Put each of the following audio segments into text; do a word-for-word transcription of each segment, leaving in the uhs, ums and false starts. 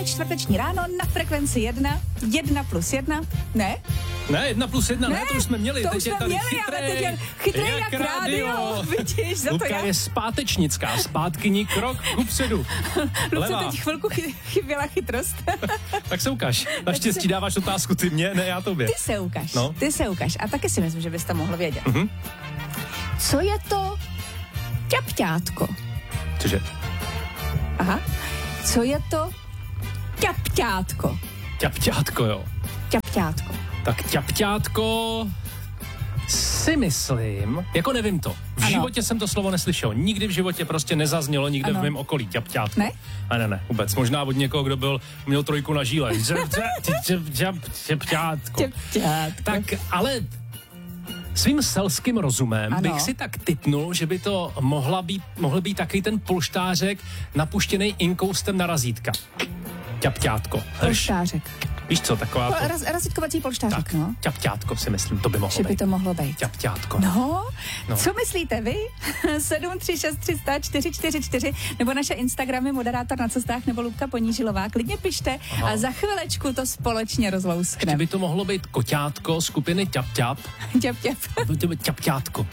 Příjemné čtvrteční ráno na frekvenci jedna, jedna plus jedna, ne? Ne, jedna plus jedna, ne, ne, to už jsme měli. To teď už je jsme tady měli, chytrej, ale teď je chytrej jak, jak rádio. rádio. Vidíš, za Luka to já. je zpátečnická, zpátkyní krok kupředu. Luce, teď chvilku chy, chyběla chytrost. Tak se ukaž. Naštěstí dáváš otázku ty mě, ne já tobě. Ty se ukaž, no. ty se ukaž. A taky si myslím, že bys to mohl vědět. Mhm. Co je to ťapťátko? Cože? Aha. Co je to ťapťátko? Ťapťátko, jo. Ťapťátko. Tak ťapťátko si myslím, jako nevím to. V ano. životě jsem to slovo neslyšel. Nikdy v životě prostě nezaznělo nikde ano. v mém okolí ťapťátko. Ne? A ne, ne, vůbec. Možná od někoho, kdo byl, měl trojku na žíle. Ťapťátko. Ťapťátko. Tak, ale svým selským rozumem ano. bych si tak tipnul, že by to mohla být, mohl být taky ten polštářek napuštěný inkoustem na razítka. Ťapťátko. Polštářek. Víš co, taková to... Raz, razítkovací polštářek, tak, no. ťapťátko si myslím, to by mohlo že být. by to mohlo být. Ťapťátko. No, no, co myslíte vy? sedm tři šest tři nula čtyři čtyři čtyři nebo naše Instagramy moderátor na cestách nebo Lubka Ponížilová. Klidně pište Aha. a za chvilečku to společně rozlouskneme. Ještě by to mohlo být koťátko skupiny ťap-ťap. Ťap-ťap. Ťapťátko.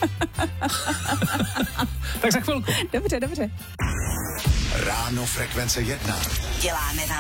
Tak za chvilku. Dobře, dobře. Ráno frekvence jedna. Děláme vám